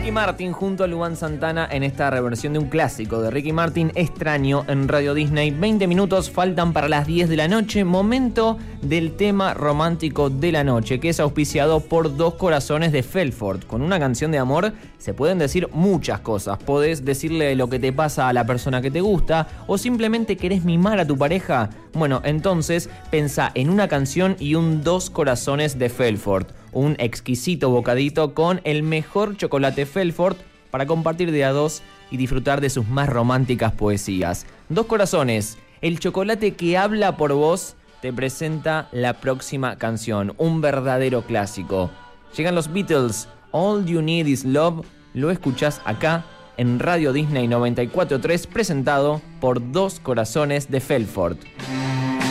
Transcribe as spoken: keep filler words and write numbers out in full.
Ricky Martin junto a Luan Santana en esta reversión de un clásico de Ricky Martin, Extraño, en Radio Disney. veinte minutos faltan para las diez de la noche, momento del tema romántico de la noche, que es auspiciado por Dos Corazones de Felford. Con una canción de amor se pueden decir muchas cosas. Podés decirle lo que te pasa a la persona que te gusta, o simplemente querés mimar a tu pareja. Bueno, entonces pensá en una canción y un Dos Corazones de Felford. Un exquisito bocadito con el mejor chocolate Felford para compartir de a dos y disfrutar de sus más románticas poesías. Dos Corazones, el chocolate que habla por vos, te presenta la próxima canción, un verdadero clásico. Llegan los Beatles, All You Need Is Love, lo escuchás acá en Radio Disney noventa y cuatro punto tres, presentado por Dos Corazones de Felford.